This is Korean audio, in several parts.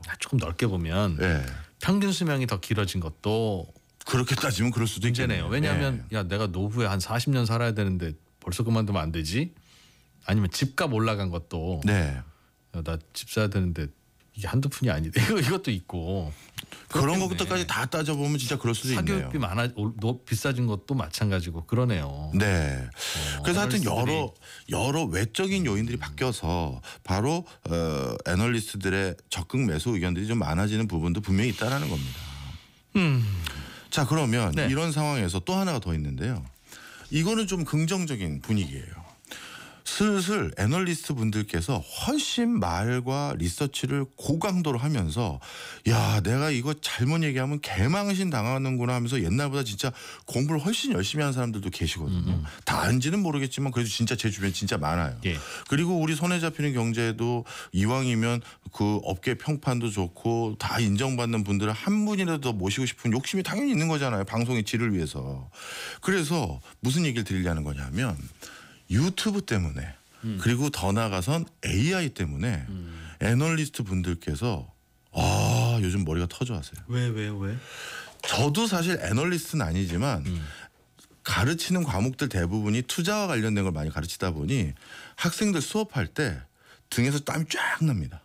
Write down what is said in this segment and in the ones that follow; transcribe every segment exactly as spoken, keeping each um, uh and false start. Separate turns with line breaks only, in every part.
조금 넓게 보면
예.
평균 수명이 더 길어진 것도
그렇게 따지면 그럴 수도
문제네요.
있겠네요.
왜냐하면
예.
야 내가 노후에 한 사십 년 살아야 되는데 벌써 그만두면 안 되지? 아니면 집값 올라간 것도
네.
나 집 사야 되는데 이게 한두 푼이 아닌데 이거 이것도 있고
그런 것부터까지 다 따져보면 진짜 그럴 수도 있네요.
사교육비 많아 올- 비싸진 것도 마찬가지고 그러네요.
네.
어,
그래서 하여튼
애널리스트들이
여러 여러 외적인 요인들이 바뀌어서 바로 어, 애널리스트들의 적극 매수 의견들이 좀 많아지는 부분도 분명히 있다라는 겁니다.
음.
자 그러면
네.
이런 상황에서 또 하나가 더 있는데요. 이거는 좀 긍정적인 분위기예요. 슬슬 애널리스트 분들께서 훨씬 말과 리서치를 고강도로 하면서 야 내가 이거 잘못 얘기하면 개망신 당하는구나 하면서 옛날보다 진짜 공부를 훨씬 열심히 하는 사람들도 계시거든요.
음.
다인지는 모르겠지만 그래도 진짜 제 주변에 진짜 많아요.
예.
그리고 우리 손에 잡히는 경제도 이왕이면 그 업계 평판도 좋고 다 인정받는 분들을 한 분이라도 더 모시고 싶은 욕심이 당연히 있는 거잖아요. 방송의 질을 위해서. 그래서 무슨 얘기를 드리려는 거냐면 유튜브 때문에 음. 그리고 더 나아가선 에이아이 때문에 음. 애널리스트 분들께서 아 요즘 머리가 터져하세요.
왜 왜 왜, 왜?
저도 사실 애널리스트는 아니지만 음. 가르치는 과목들 대부분이 투자와 관련된 걸 많이 가르치다 보니 학생들 수업할 때 등에서 땀이 쫙 납니다.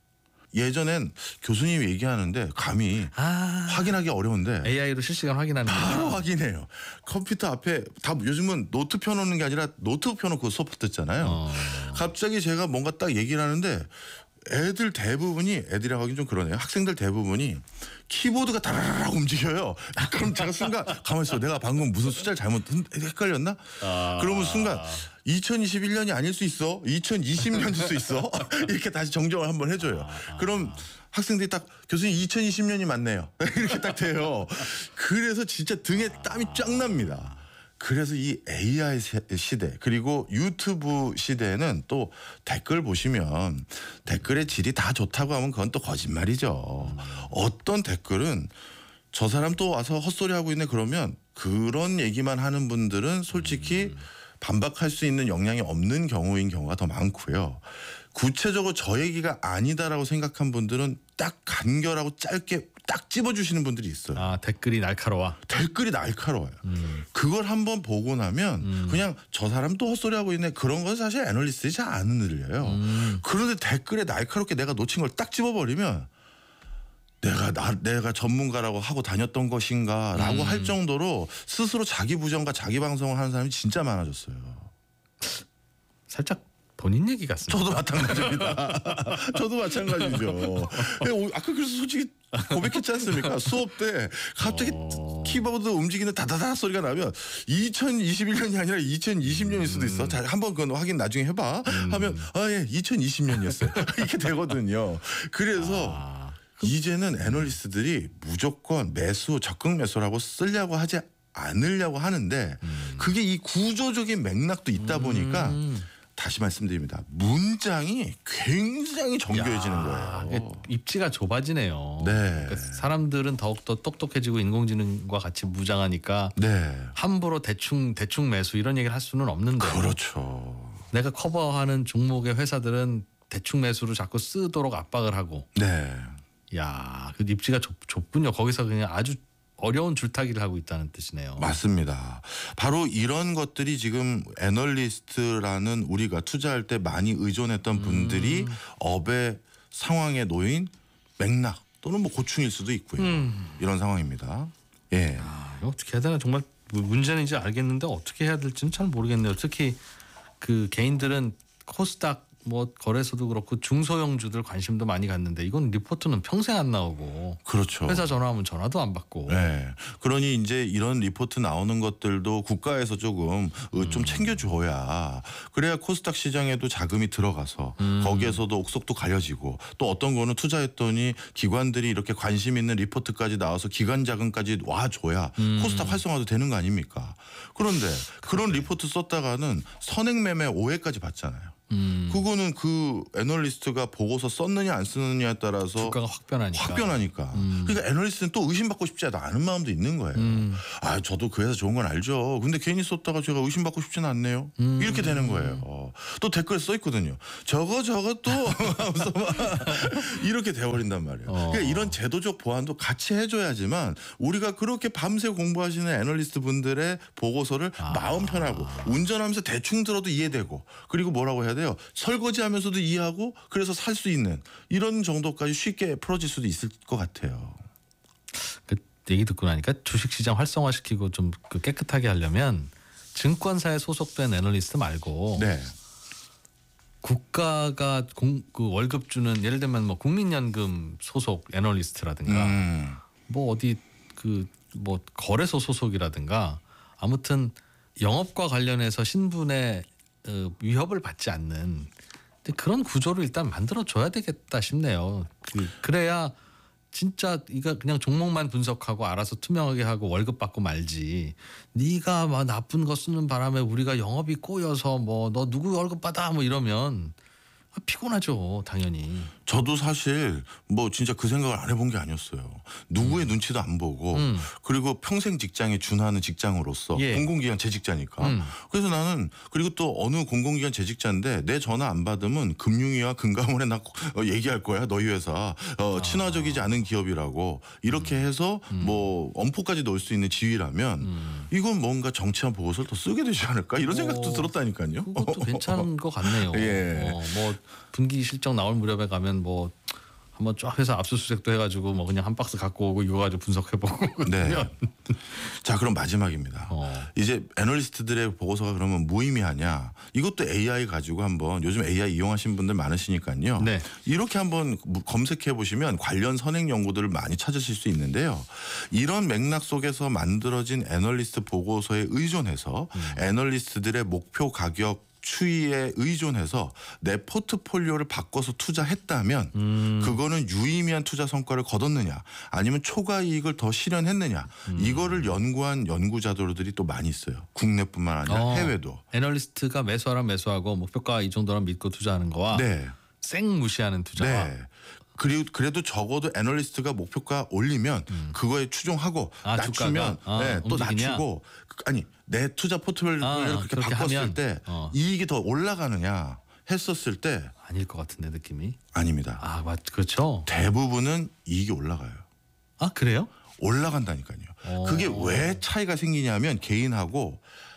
예전엔 교수님이 얘기하는데 감히
아.
확인하기 어려운데
에이아이로 실시간 확인하는
바로
거죠?
확인해요. 컴퓨터 앞에 다 요즘은 노트 펴놓는 게 아니라 노트 펴놓고 수업 듣잖아요.
어.
갑자기 제가 뭔가 딱 얘기를 하는데 애들 대부분이 애들이라고 하긴 좀 그러네요. 학생들 대부분이 키보드가 다라락 움직여요. 그럼 제가 순간 가만히 있어. 내가 방금 무슨 숫자를 잘못 헷갈렸나?
아.
그러면 순간 이천이십일 년이 아닐 수 있어. 이천이십 년일 수 있어. 이렇게 다시 정정을 한번 해줘요.
아. 그럼
학생들이 딱 교수님 이천이십 년이 맞네요. 이렇게 딱 돼요. 그래서 진짜 등에 땀이 쫙 납니다. 그래서 이 에이아이 시대 그리고 유튜브 시대에는 또 댓글 보시면 댓글의 질이 다 좋다고 하면 그건 또 거짓말이죠. 음. 어떤 댓글은 저 사람 또 와서 헛소리하고 있네 그러면 그런 얘기만 하는 분들은 솔직히 음. 반박할 수 있는 역량이 없는 경우인 경우가 더 많고요. 구체적으로 저 얘기가 아니다라고 생각한 분들은 딱 간결하고 짧게 딱 집어주시는 분들이 있어요.
아 댓글이 날카로워.
댓글이 날카로워요.
음.
그걸 한번 보고 나면
음.
그냥 저 사람 또 헛소리하고 있네. 그런 건 사실 애널리스트들이 잘 안 늘려요.
음.
그런데 댓글에 날카롭게 내가 놓친 걸 딱 집어버리면 내가 나, 내가 전문가라고 하고 다녔던 것인가라고
음.
할 정도로 스스로 자기 부정과 자기 방송을 하는 사람이 진짜 많아졌어요.
살짝 본인 얘기 같습니다.
저도 마찬가지입니다. 저도 마찬가지죠. 아까 그래서 솔직히 고백했지 않습니까? 수업 때 갑자기
어...
키보드 움직이는 다다다 소리가 나면 이천이십일 년이 아니라 이천이십 년일 수도 있어. 음... 자, 한번 그건 확인 나중에 해봐. 음... 하면 아 예, 이천이십 년이었어요. 이렇게 되거든요. 그래서 아... 이제는 애널리스트들이 무조건 매수, 적극 매수라고 쓰려고 하지 않으려고 하는데 음... 그게 이 구조적인 맥락도 있다 보니까 음... 다시 말씀드립니다. 문장이 굉장히 정교해지는 야, 거예요.
입지가 좁아지네요.
네.
그러니까 사람들은 더욱더 똑똑해지고 인공지능과 같이 무장하니까
네.
함부로 대충 대충 매수 이런 얘기를 할 수는 없는데.
그렇죠.
내가 커버하는 종목의 회사들은 대충 매수로 자꾸 쓰도록 압박을 하고.
네.
야, 그 입지가 좁, 좁군요. 거기서 그냥 아주 어려운 줄타기를 하고 있다는 뜻이네요.
맞습니다. 바로 이런 것들이 지금 애널리스트라는 우리가 투자할 때 많이 의존했던 음. 분들이 업의 상황에 놓인 맥락 또는 뭐 고충일 수도 있고요. 음. 이런 상황입니다. 예.
아, 어떻게 해야 되나 정말 문제는 이제 알겠는데 어떻게 해야 될지는 잘 모르겠네요. 특히 그 개인들은 코스닥 뭐 거래소도 그렇고 중소형주들 관심도 많이 갖는데 이건 리포트는 평생 안 나오고
그렇죠.
회사 전화하면 전화도 안 받고.
네. 그러니 이제 이런 리포트 나오는 것들도 국가에서 조금 음. 좀 챙겨줘야 그래야 코스닥 시장에도 자금이 들어가서 음. 거기에서도 옥석도 가려지고 또 어떤 거는 투자했더니 기관들이 이렇게 관심 있는 리포트까지 나와서 기관 자금까지 와줘야 음. 코스닥 활성화도 되는 거 아닙니까? 그런데 그런 리포트 썼다가는 선행매매 오해까지 받잖아요.
음.
그거는 그 애널리스트가 보고서 썼느냐 안 썼느냐에 따라서
주가가 확 변하니까.
확 변하니까.
음.
그러니까 애널리스트는 또 의심받고 싶지 않은 마음도 있는 거예요.
음.
아, 저도 그 회사 좋은 건 알죠. 근데 괜히 썼다가 제가 의심받고 싶지는 않네요.
음.
이렇게 되는 거예요. 어. 또 댓글에 써 있거든요. 저거 저거 또 하면서 막 이렇게 돼버린단 말이에요.
어.
그러니까 이런 제도적 보완도 같이 해줘야지만 우리가 그렇게 밤새 공부하시는 애널리스트 분들의 보고서를
아.
마음 편하고 운전하면서 대충 들어도 이해되고 그리고 뭐라고 해야 돼요? 설거지하면서도 이해하고 그래서 살 수 있는 이런 정도까지 쉽게 풀어질 수도 있을 것 같아요.
그 얘기 듣고 나니까 주식시장 활성화시키고 좀 그 깨끗하게 하려면 증권사에 소속된 애널리스트 말고
네.
국가가 공, 그 월급 주는 예를 들면 뭐 국민연금 소속 애널리스트라든가
음.
뭐 어디 그 뭐 거래소 소속이라든가 아무튼 영업과 관련해서 신분의 어, 위협을 받지 않는 근데 그런 구조를 일단 만들어 줘야 되겠다 싶네요. 그 그래야 진짜 이거 그냥 종목만 분석하고 알아서 투명하게 하고 월급 받고 말지. 네가 막 나쁜 거 쓰는 바람에 우리가 영업이 꼬여서 뭐 너 누구 월급 받아 뭐 이러면 아, 피곤하죠 당연히.
저도 사실 뭐 진짜 그 생각을 안 해본 게 아니었어요. 누구의 음. 눈치도 안 보고
음.
그리고 평생 직장에 준하는 직장으로서
예.
공공기관 재직자니까.
음.
그래서 나는 그리고 또 어느 공공기관 재직자인데 내 전화 안 받으면 금융위와 금감원에 나 어, 얘기할 거야. 너희 회사 어,
아.
친화적이지 않은 기업이라고 이렇게
음.
해서
음.
뭐 엄포까지 넣을 수 있는 지위라면
음.
이건 뭔가 정치한 보고서를 더 쓰게 되지 않을까 이런 생각도
어,
들었다니까요.
그것도 괜찮은 것 같네요.
예.
어, 뭐 분기 실적 나올 무렵에 가면 뭐 한번 쫙 회사 압수수색도 해가지고 뭐 그냥 한 박스 갖고 오고 이거 가지고 분석해보고.
네. 자 그럼 마지막입니다.
어.
이제 애널리스트들의 보고서가 그러면 무의미하냐? 이것도 에이아이 가지고 한번 요즘 에이아이 이용하시는 분들 많으시니까요.
네.
이렇게 한번 검색해 보시면 관련 선행 연구들을 많이 찾으실 수 있는데요. 이런 맥락 속에서 만들어진 애널리스트 보고서에 의존해서
음.
애널리스트들의 목표 가격 추이에 의존해서 내 포트폴리오를 바꿔서 투자했다면
음.
그거는 유의미한 투자 성과를 거뒀느냐 아니면 초과 이익을 더 실현했느냐
음.
이거를 연구한 연구자들이 또 많이 있어요. 국내뿐만 아니라
어.
해외도.
애널리스트가 매수하라면 매수하고 목표가 이 정도라면 믿고 투자하는 거와
네.
생 무시하는 투자와
네. 그리고 그래도 적어도 애널리스트가 목표가 올리면
음.
그거에 추종하고
아,
낮추면
주가가? 아,
네, 또
움직이냐?
낮추고 아니 내 투자 포트폴리오를
아,
그렇게
그렇게
바꿨을
하면,
때
어.
이익이 더 올라가느냐 했었을 때
아닐 것 같은데 느낌이.
아닙니다.
아, 맞 그렇죠.
대부분은 이익이 올라가요.
아 그래요?
올라간다니까요.
어.
그게 왜 차이가 생기냐면 개인하고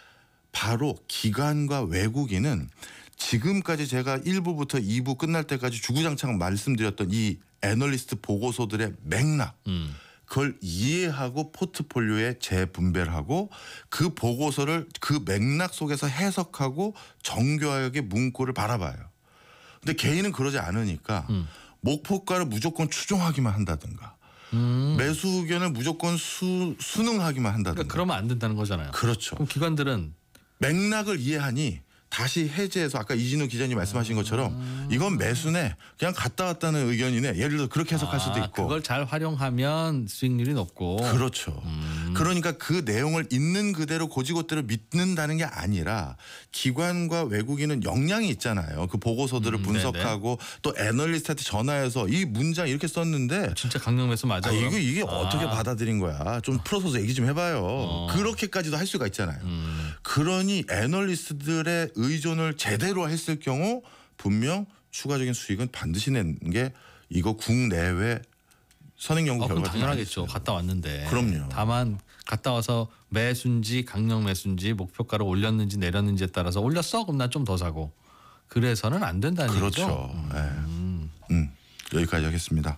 바로 기관과 외국인은 지금까지 제가 일 부부터 이 부 끝날 때까지 주구장창 말씀드렸던 이 애널리스트 보고서들의 맥락
음.
그걸 이해하고 포트폴리오에 재분배를 하고 그 보고서를 그 맥락 속에서 해석하고 정교하게 문구를 바라봐요. 근데 개인은 그러지 않으니까
음.
목표가를 무조건 추종하기만 한다든가
음.
매수 의견을 무조건 수, 수능하기만 한다든가.
그러니까 그러면 안 된다는 거잖아요.
그렇죠.
그럼 기관들은
맥락을 이해하니 다시 해제해서 아까 이진우 기자님 말씀하신 것처럼 이건 매수네 그냥 갔다 왔다는 의견이네 예를 들어 그렇게 해석할 수도
아,
있고
그걸 잘 활용하면 수익률이 높고.
그렇죠.
음.
그러니까 그 내용을 있는 그대로 고지고대로 믿는다는 게 아니라 기관과 외국인은 역량이 있잖아요. 그 보고서들을
음,
분석하고 또 애널리스트한테 전화해서 이 문장 이렇게 썼는데
진짜 강력 매수 맞아.
아,
그럼?
이게 이게
아.
어떻게 받아들인 거야? 좀 풀어서 얘기 좀 해봐요.
어.
그렇게까지도 할 수가 있잖아요.
음.
그러니 애널리스트들의 의존을 제대로 했을 경우 분명 추가적인 수익은 반드시 내는 게 이거 국내외 선행 연구
아, 그럼
결과가
당연하겠죠. 갔다 왔는데.
그럼요.
다만 갔다 와서 매수인지 강력 매수인지 목표가를 올렸는지 내렸는지에 따라서 올렸어? 그럼 난 좀 더 사고. 그래서는 안 된다는
그렇죠.
얘기죠.
네.
음.
음, 여기까지 하겠습니다.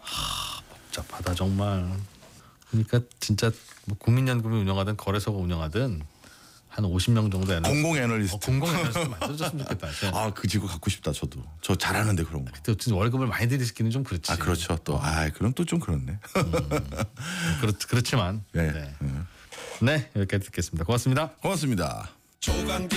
복잡하다 정말. 그러니까 진짜 뭐 국민연금이 운영하든 거래소가 운영하든 한 오십 명 정도 애널
공공 애널리스트.
어, 공공 애널리스트 만들어줬으면 좋겠다.
아, 그 직업 갖고 싶다 저도. 저 잘하는데 그런 거.
그때 어쨌든 월급을 많이 들이시기는 좀 그렇지.
아, 그렇죠. 또 아, 그럼 또 좀 그렇네.
그렇, 그렇지만.
네.
네.
네.
네, 여기까지 듣겠습니다. 고맙습니다.
고맙습니다.